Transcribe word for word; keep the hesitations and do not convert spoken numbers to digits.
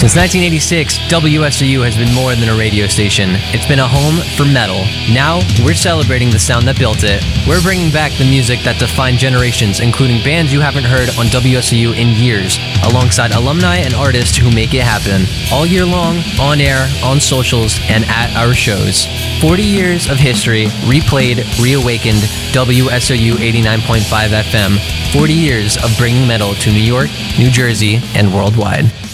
Since nineteen eighty-six, W S O U has been more than a radio station. It's been a home for metal. Now, we're celebrating the sound that built it. We're bringing back the music that defined generations, including bands you haven't heard on W S O U in years, alongside alumni and artists who make it happen. All year long, on air, on socials, and at our shows. forty years of history, replayed, reawakened, W S O U eighty-nine point five F M. forty years of bringing metal to New York, New Jersey, and worldwide.